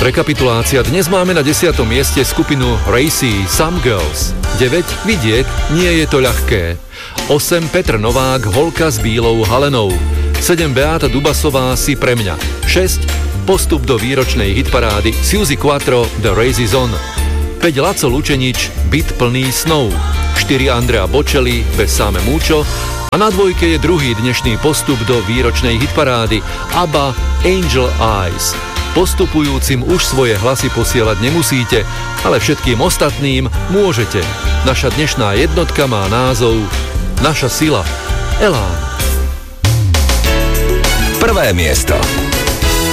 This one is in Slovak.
Rekapitulácia. Dnes máme na 10. mieste skupinu Racy Some Girls. 9 Vidiek, nie je to ľahké. 8 Petr Novák, Holka s bílou halenou. 7 Beáta Dubasová, Si pre mňa. 6 postup do výročnej hitparády Suzy Quattro, The Race is on. 5 Laco Lučenič, Byt plný snov. 4 Andrea Bocelli, Bez sáme múčo. A na dvojke je druhý dnešný postup do výročnej hitparády ABBA Angel Eyes. Postupujúcim už svoje hlasy posielať nemusíte, ale všetkým ostatným môžete. Naša dnešná jednotka má názov Naša sila. Elán. Prvé miesto.